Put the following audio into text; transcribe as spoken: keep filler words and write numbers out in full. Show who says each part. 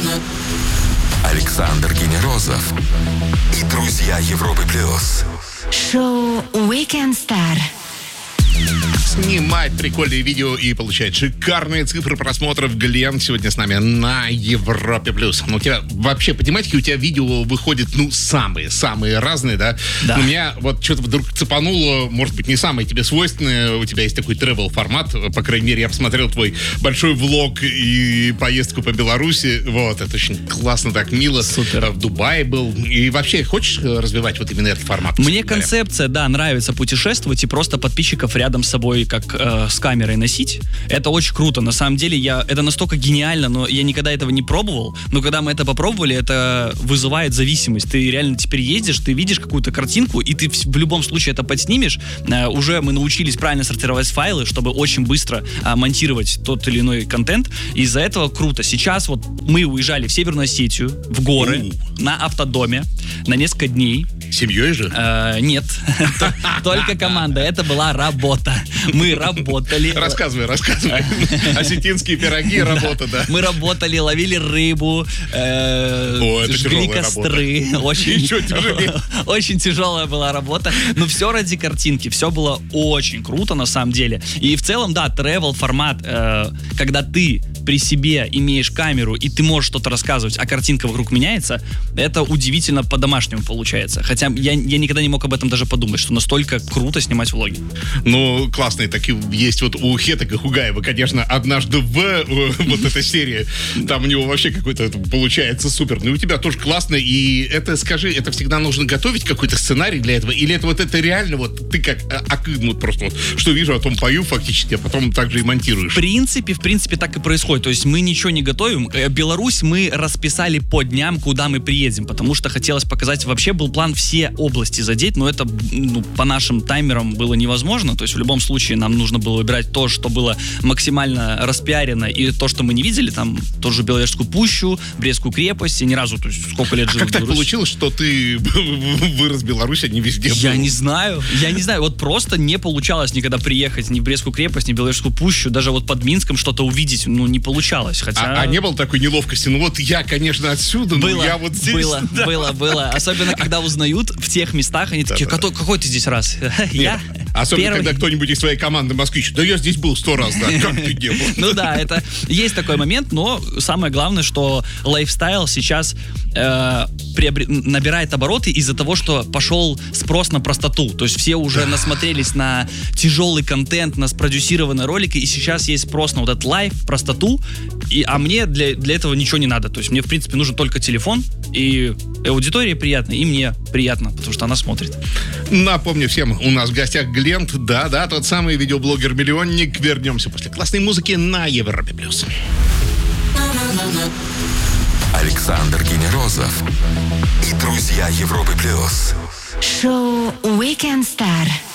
Speaker 1: Александр Генерозов и друзья Европы плюс.
Speaker 2: Шоу Weekend Star.
Speaker 3: Снимать прикольные видео и получать шикарные цифры просмотров. Глен сегодня с нами на Европе плюс. Ну, у тебя вообще, понимаете, у тебя видео выходит, ну, самые-самые разные, да?
Speaker 4: Да.
Speaker 3: У меня вот что-то вдруг цепануло, может быть, не самое тебе свойственное. У тебя есть такой travel-формат, по крайней мере, я посмотрел твой большой влог и поездку по Беларуси. Вот, это очень классно, так мило.
Speaker 4: Супер.
Speaker 3: В Дубае был. И вообще, хочешь развивать вот именно этот формат?
Speaker 4: Мне концепция, да, нравится путешествовать и просто подписчиков рядом с собой как э, с камерой носить. Это очень круто. На самом деле, я, это настолько гениально, но я никогда этого не пробовал. Но когда мы это попробовали, это вызывает зависимость. Ты реально теперь ездишь, ты видишь какую-то картинку, и ты в, в любом случае это подснимешь. Э, уже мы научились правильно сортировать файлы, чтобы очень быстро э, монтировать тот или иной контент. И из-за этого круто. Сейчас вот мы уезжали в Северную Осетию, в горы,
Speaker 3: У.
Speaker 4: на автодоме на несколько дней.
Speaker 3: Семьей же?
Speaker 4: Э, нет, только команда. Это была работа. Мы работали.
Speaker 3: Рассказывай, рассказывай. Осетинские пироги, работа, да.
Speaker 4: Мы работали, ловили рыбу, э,
Speaker 3: О, это
Speaker 4: жгли
Speaker 3: тяжелая
Speaker 4: костры. Очень,
Speaker 3: Еще тяжелее.
Speaker 4: очень тяжелая была работа. Но все ради картинки. Все было очень круто на самом деле. И в целом, да, travel формат, э, когда ты при себе имеешь камеру и ты можешь что-то рассказывать, а картинка вокруг меняется, это удивительно по-домашнему получается. Хотя я, я никогда не мог об этом даже подумать, что настолько круто снимать влоги.
Speaker 3: Ну, классные такие есть вот у Хетека Хугаева, конечно, однажды в э, вот эта серия. Там у него вообще какой-то получается супер. Ну, и у тебя тоже классно. И это, скажи, это всегда нужно готовить какой-то сценарий для этого? Или это вот это реально вот ты как акын, вот просто вот, что вижу, а потом пою фактически, а потом также и монтируешь?
Speaker 4: В принципе, в принципе, так и происходит. То есть мы ничего не готовим. Беларусь мы расписали по дням, куда мы приедем, потому что хотелось показать, вообще был план все области задеть, но это, ну, по нашим таймерам было невозможно. То есть в любом случае нам нужно было выбирать то, что было максимально распиарено, и то, что мы не видели, там тоже Беловежскую пущу, Брестскую крепость, и ни разу, то есть сколько лет
Speaker 3: А
Speaker 4: жил
Speaker 3: как
Speaker 4: в
Speaker 3: так
Speaker 4: Беларуси.
Speaker 3: получилось, что ты вырос в Беларуси, а не везде был?
Speaker 4: Я не знаю, я не знаю, вот просто не получалось никогда приехать ни в Брестскую крепость, ни в Беловежскую пущу, даже вот под Минском что-то увидеть, ну, не получалось, хотя...
Speaker 3: А, а не было такой неловкости? Ну вот я, конечно, отсюда, но
Speaker 4: Было,
Speaker 3: я вот здесь.
Speaker 4: было,
Speaker 3: да.
Speaker 4: было, было. Особенно, когда узнают в тех местах, они такие, какой, какой ты здесь раз? Я
Speaker 3: Особенно,
Speaker 4: первый.
Speaker 3: когда кто-нибудь из своей команды москвич. Да я здесь был сто раз, да. Как ты не был?
Speaker 4: Ну да, это есть такой момент, но самое главное, что лайфстайл сейчас э, приобре- набирает обороты из-за того, что пошел спрос на простоту. То есть все уже насмотрелись на тяжелый контент, на спродюсированные ролики, и сейчас есть спрос на вот этот лайф, простоту, и, а мне для, для этого ничего не надо. То есть мне, в принципе, нужен только телефон, и аудитории приятно, и мне приятно, потому что она смотрит.
Speaker 3: Напомню всем, у нас в гостях Глент, да-да, тот самый видеоблогер-миллионник. Вернемся после классной музыки на Европе+.
Speaker 1: Александр Генерозов и друзья Европы плюс.
Speaker 2: Шоу Weekend Star.